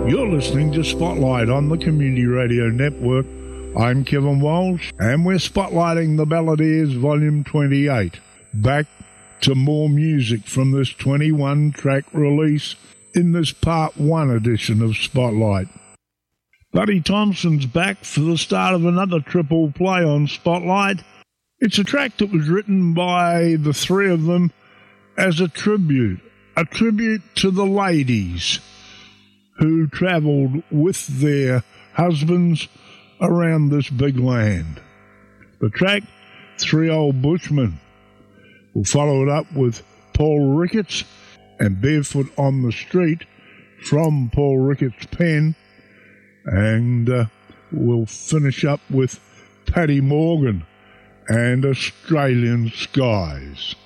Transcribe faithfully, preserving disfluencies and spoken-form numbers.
You're listening to Spotlight on the Community Radio Network. I'm Kevin Walsh, and we're spotlighting the Balladeers Volume twenty-eight. Back to more music from this twenty-one track release in this Part one edition of Spotlight. Buddy Thompson's back for the start of another triple play on Spotlight. It's a track that was written by the three of them as a tribute, a tribute to the ladies who travelled with their husbands around this big land. The track, Three Old Bushmen. We'll follow it up with Paul Ricketts and Barefoot on the Street from Paul Ricketts' pen. And uh, we'll finish up with Paddy Morgan and Australian Skies.